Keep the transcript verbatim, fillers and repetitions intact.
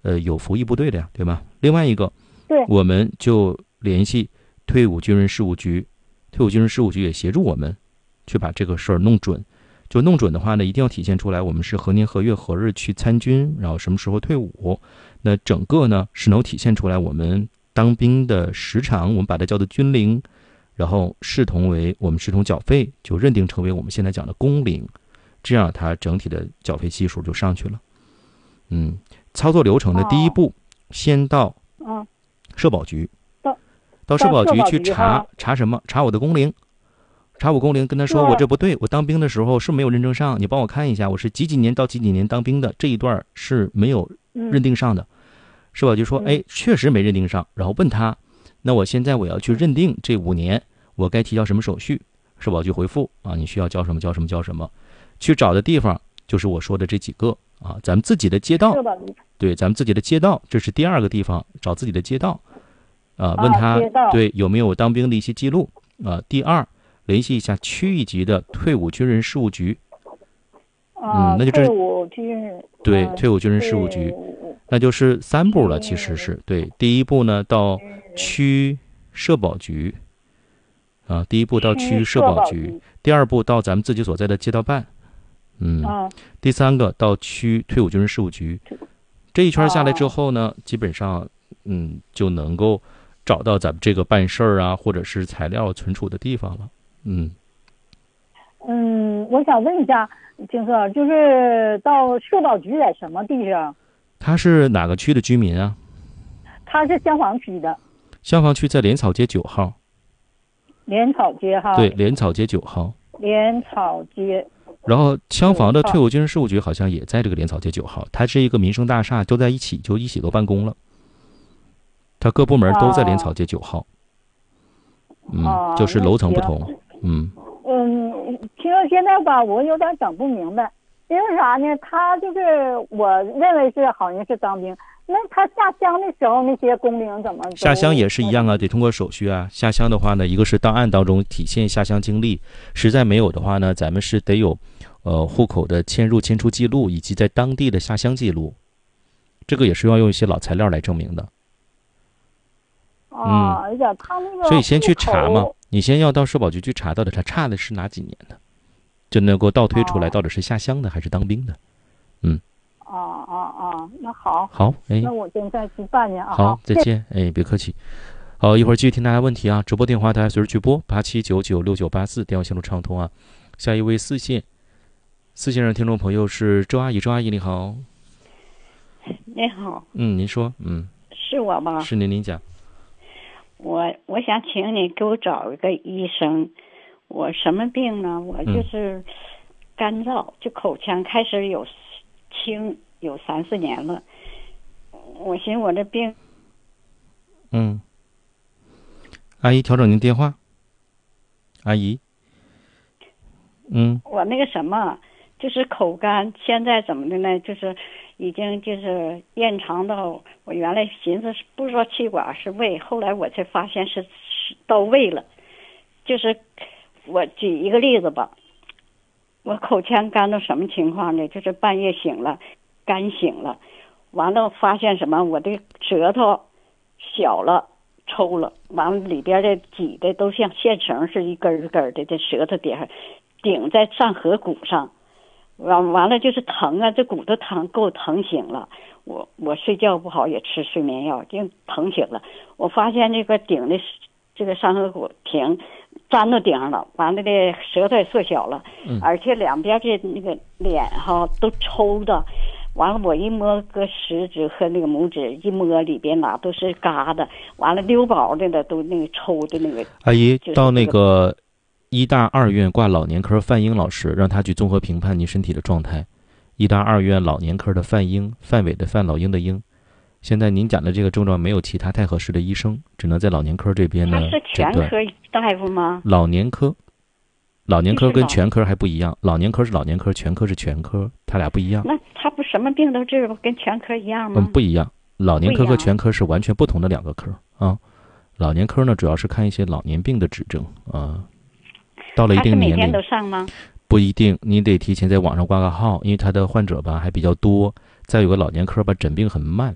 呃有服役部队的呀，对吧？另外一个， 对， 我们就联系退伍军人事务局，退伍军人事务局也协助我们去把这个事儿弄准。就弄准的话呢，一定要体现出来我们是何年何月何日去参军，然后什么时候退伍。那整个呢是能体现出来我们当兵的时长，我们把它叫做军龄，然后视同为我们视同缴费，就认定成为我们现在讲的工龄，这样它整体的缴费系数就上去了。嗯，操作流程的第一步，先到社保局，到社保局去查查什么？查我的工龄。查我工龄，跟他说我这不对，我当兵的时候是没有认证上，你帮我看一下，我是几几年到几几年当兵的，这一段是没有认定上的。社保局说，哎，确实没认定上。然后问他，那我现在我要去认定这五年，我该提交什么手续？社保局回复啊，你需要交什么交什么交什么。去找的地方就是我说的这几个啊，咱们自己的街道，对，咱们自己的街道，这是第二个地方，找自己的街道啊，问他对有没有当兵的一些记录啊。第二，联系一下区一级的退伍军人事务局， 嗯， 那就这退伍军人对退伍军人事务局，那就是三步了。其实是对，第一步呢到区社保局，啊，第一步到区社保局，第二步到咱们自己所在的街道办，嗯，第三个到区退伍军人事务局。这一圈下来之后呢，基本上嗯就能够找到咱们这个办事儿啊，或者是材料存储的地方了。嗯， 嗯，我想问一下，青色，就是到社保局在什么地方？ 他是哪个区的居民啊？ 他是香坊区的。 香坊区在莲草街九号。 莲草街哈。 对，莲草街九号。 莲草街。 然后香坊的退伍军人事务局好像也在这个莲草街九号，它是一个民生大厦，都在一起，就一起都办公了。它各部门都在莲草街九号。嗯，就是楼层不同。嗯嗯，听说现在吧，我有点整不明白，因为啥呢？他就是我认为是好像是当兵，那他下乡的时候那些工龄怎么？ 下乡也是一样啊，得通过手续啊。下乡的话呢，一个是档案当中体现下乡经历，实在没有的话呢，咱们是得有呃户口的迁入迁出记录，以及在当地的下乡记录，这个也是要用一些老材料来证明的。 嗯，哎呀，他那个， 所以先去查嘛，你先要到社保局去查到的，他差的是哪几年的，就能够倒推出来到底是下乡的还是当兵的。嗯。 啊啊啊，那好。 好，哎， 那我现在去办去啊。 好，再见，哎，别客气。好，一会儿继续听大家问题啊，直播电话大家随时去拨八七九九六九八四，电话线路畅通啊。下一位四线，四线上听众朋友是周阿姨，周阿姨你好。 你好。 嗯，您说，嗯。 是我吗？ 是您，您讲。 我我想请你给我找一个医生，我什么病呢？我就是干燥，嗯、就口腔开始有青，有三四年了。我寻思我这病， 嗯，阿姨调整您电话，阿姨，嗯， 我那个什么，就是口干，现在怎么的呢？就是已经就是延长到我原来寻思不是说气管是胃，后来我才发现是是到胃了。就是我举一个例子吧，我口腔干到什么情况呢？就是半夜醒了，干醒了，完了发现什么？我的舌头小了，抽了，完了里边的挤的都像线绳是一根一根的，在舌头底下顶在上颌骨上。完完了就是疼啊，这骨头疼够疼醒了，我我睡觉不好也吃睡眠药，就疼醒了。我发现这个顶的这个上颌骨停粘到顶上了，完了的舌头也缩小了， 嗯、 而且两边这那个脸哈都抽的，完了我一摸个食指和那个拇指一摸里边哪都是疙瘩，完了溜薄的呢都那个抽的那个。 阿姨、就是、到那个。医大二院挂老年科范英老师，让他去综合评判您身体的状态。医大二院老年科的范英，范伟的范，老鹰的鹰。现在您讲的这个症状没有其他太合适的医生，只能在老年科这边呢。 他是全科大夫吗？ 老年科，老年科跟全科还不一样，老年科是老年科，全科是全科，他俩不一样。 那他不什么病都治，跟全科一样吗？ 嗯，不一样。老年科和全科是完全不同的两个科啊。老年科呢，主要是看一些老年病的指征啊。到了一定年龄， 他是每天都上吗？ 不一定，你得提前在网上挂个号，因为他的患者吧还比较多。再有个老年科吧，诊病很慢，